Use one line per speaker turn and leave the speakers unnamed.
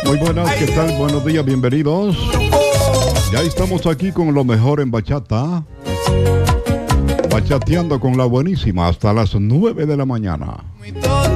Muy buenas, ¿qué tal? Buenos días, bienvenidos. Ya estamos aquí con lo mejor en bachata. Bachateando con la buenísima hasta las 9 de la mañana.